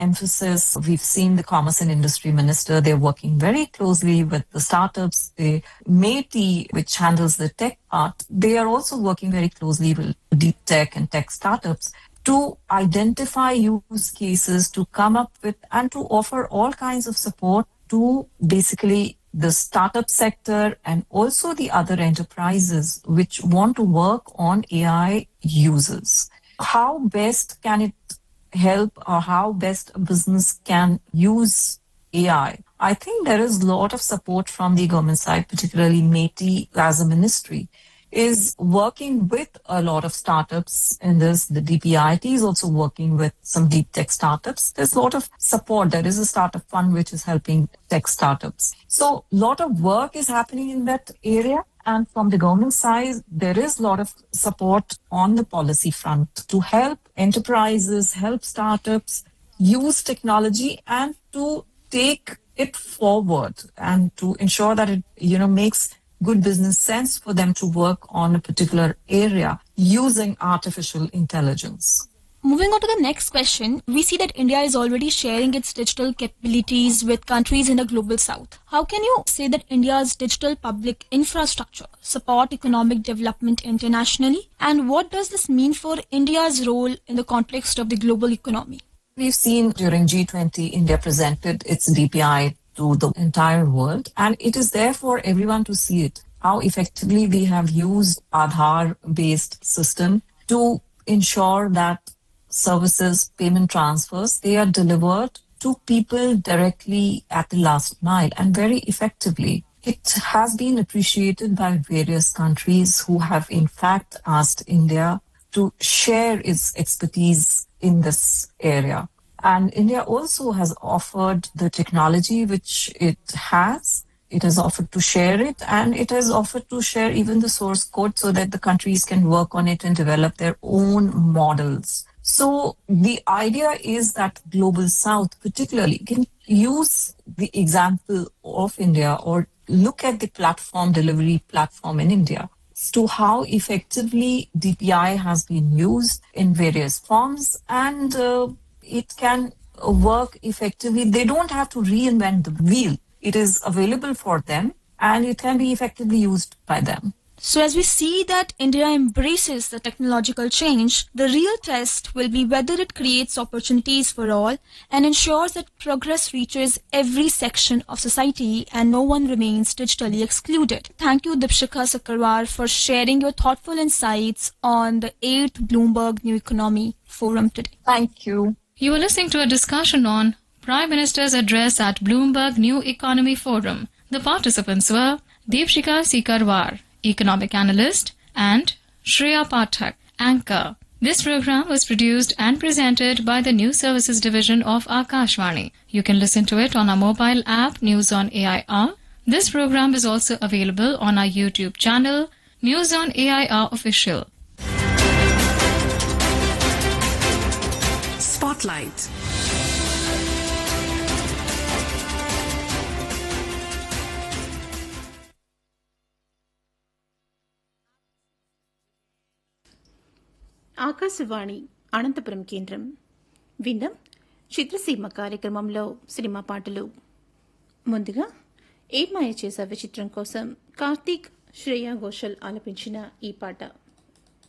emphasis. We've seen the Commerce and Industry Minister, they're working very closely with the startups. The MeitY, which handles the tech part, they are also working very closely with deep tech and tech startups to identify use cases, to come up with and to offer all kinds of support to basically the startup sector and also the other enterprises which want to work on AI users. How best can it help, or how best a business can use AI? I think there is a lot of support from the government side, particularly MeitY as a ministry is working with a lot of startups in this. The DPIIT is also working with some deep tech startups. There's a lot of support. There is a startup fund which is helping tech startups. So a lot of work is happening in that area. And from the government side, there is a lot of support on the policy front to help enterprises, help startups use technology and to take it forward and to ensure that it, makes good business sense for them to work on a particular area using artificial intelligence. Moving on to the next question, we see that India is already sharing its digital capabilities with countries in the global south. How can you say that India's digital public infrastructure support economic development internationally? And what does this mean for India's role in the context of the global economy? We've seen during G20, India presented its DPI to the entire world, and it is there for everyone to see it, how effectively we have used Aadhaar-based system to ensure that services, payment transfers, they are delivered to people directly at the last mile and very effectively. It has been appreciated by various countries who have in fact asked India to share its expertise in this area. And India also has offered the technology which it has. It has offered to share it, and it has offered to share even the source code so that the countries can work on it and develop their own models. So the idea is that Global South particularly can use the example of India or look at the delivery platform in India as to how effectively DPI has been used in various forms, and it can work effectively. They don't have to reinvent the wheel. It is available for them and it can be effectively used by them. So as we see that India embraces the technological change, the real test will be whether it creates opportunities for all and ensures that progress reaches every section of society and no one remains digitally excluded. Thank you, Deepshikha Sakarwar, for sharing your thoughtful insights on the 8th Bloomberg New Economy Forum today. Thank you. You were listening to a discussion on Prime Minister's address at Bloomberg New Economy Forum. The participants were Deepshikha Sakarwar, Economic Analyst, and Shreya Pathak, Anchor. This program was produced and presented by the News Services Division of Akashvani. You can listen to it on our mobile app, News on AIR. This program is also available on our YouTube channel, News on AIR Official. Spotlight. Akashvani Anantapuram కేంద్రం విందాం చిత్రసీమ కార్యక్రమంలో cinema పాటలు. ముందుగా ఏ మాయ చేసావే చిత్రం కోసం కార్తీక్, శ్రేయా ఘోషల్ ఆలపించిన ఈ పాట.